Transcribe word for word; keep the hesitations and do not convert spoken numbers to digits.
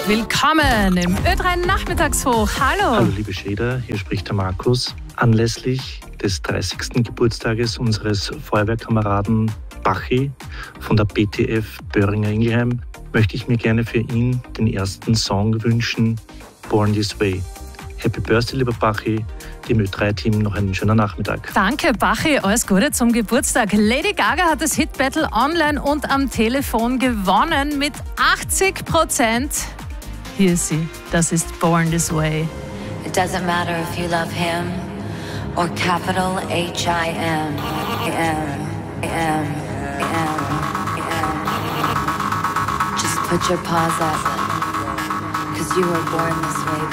Willkommen im Ö drei Nachmittagshoch. Hallo. Hallo liebe Schäder, hier spricht der Markus. Anlässlich des dreißigsten Geburtstages unseres Feuerwehrkameraden Bachi von der B T F Böhringer Ingelheim möchte ich mir gerne für ihn den ersten Song wünschen, Born This Way. Happy Birthday, lieber Bachi, dem Ö drei Team noch einen schönen Nachmittag. Danke, Bachi, alles Gute zum Geburtstag. Lady Gaga hat das Hit-Battle online und am Telefon gewonnen mit achtzig Prozent. Hier ist sie, das ist Born This Way. It doesn't matter if you love him or capital H I M. M, M, M, M. Just put your paws up, cause you were born this way,